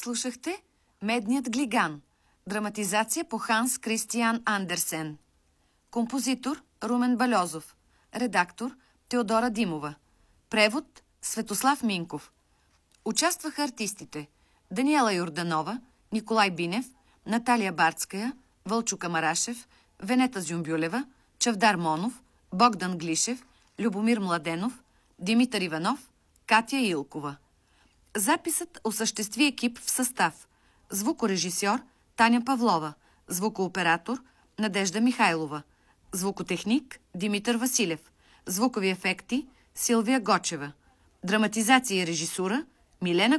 Слушахте Медният глиган. Драматизация по Ханс Кристиан Андерсен. Композитор Румен Бальозов. Редактор Теодора Димова. Превод Светослав Минков. Участваха артистите Даниела Йорданова, Николай Бинев, Наталия Барцкая, Вълчо Камарашев, Венета Зюмбюлева, Чавдар Монов, Богдан Глишев, Любомир Младенов, Димитър Иванов, Катя Илкова. Записът осъществи екип в състав: звукорежисьор Таня Павлова, звукооператор Надежда Михайлова, звукотехник Димитър Василев, звукови ефекти Силвия Гочева, драматизация и режисура Милена